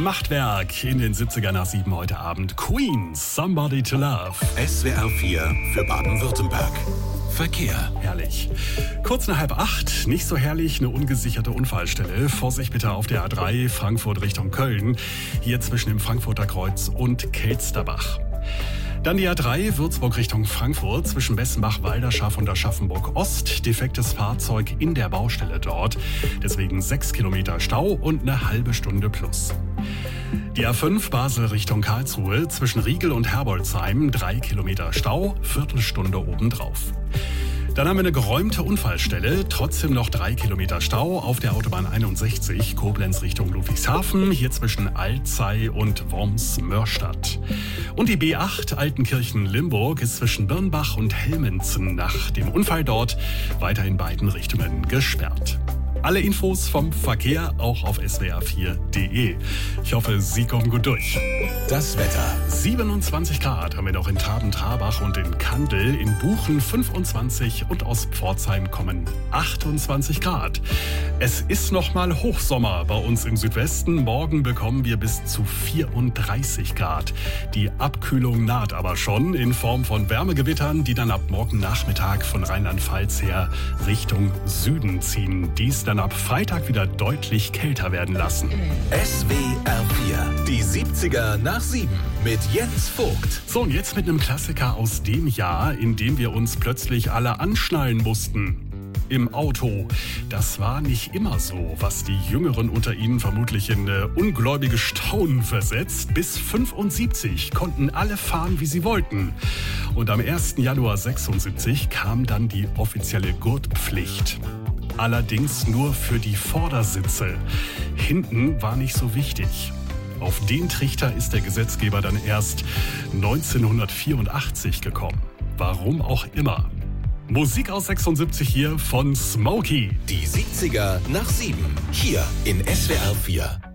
Machtwerk in den 70er nach 7 heute Abend. Queen, Somebody to Love. SWR 4 für Baden-Württemberg. Verkehr. Herrlich. Kurz nach 7:30, nicht so herrlich, eine ungesicherte Unfallstelle. Vorsicht bitte auf der A3 Frankfurt Richtung Köln. Hier zwischen dem Frankfurter Kreuz und Kelsterbach. Dann die A3 Würzburg Richtung Frankfurt zwischen Bessenbach-Walderschaff und Aschaffenburg-Ost. Defektes Fahrzeug in der Baustelle dort. Deswegen 6 Kilometer Stau und eine halbe Stunde plus. Die A5 Basel Richtung Karlsruhe zwischen Riegel und Herbolzheim 3 Kilometer Stau, Viertelstunde obendrauf. Dann haben wir eine geräumte Unfallstelle, trotzdem noch 3 Kilometer Stau auf der Autobahn 61, Koblenz Richtung Ludwigshafen, hier zwischen Alzey und Worms-Mörstadt. Und die B8 Altenkirchen-Limburg ist zwischen Birnbach und Helmenzen nach dem Unfall dort weiter in beiden Richtungen gesperrt. Alle Infos vom Verkehr auch auf swr4.de. Ich hoffe, Sie kommen gut durch. Das Wetter. 27 Grad haben wir noch in Traben-Trarbach und in Kandel, in Buchen 25 und aus Pforzheim kommen 28 Grad. Es ist nochmal Hochsommer bei uns im Südwesten. Morgen bekommen wir bis zu 34 Grad. Die Abkühlung naht aber schon in Form von Wärmegewittern, die dann ab morgen Nachmittag von Rheinland-Pfalz her Richtung Süden ziehen. Dies dann ab Freitag wieder deutlich kälter werden lassen. SWR 4, die 70er nach 7 mit Jens Vogt. So, und jetzt mit einem Klassiker aus dem Jahr, in dem wir uns plötzlich alle anschnallen mussten. Im Auto. Das war nicht immer so, was die Jüngeren unter Ihnen vermutlich in ungläubige Staunen versetzt. Bis 75 konnten alle fahren, wie sie wollten. Und am 1. Januar 76 kam dann die offizielle Gurtpflicht. Allerdings nur für die Vordersitze. Hinten war nicht so wichtig. Auf den Trichter ist der Gesetzgeber dann erst 1984 gekommen. Warum auch immer. Musik aus 76 hier von Smokey. Die 70er nach 7, hier in SWR 4.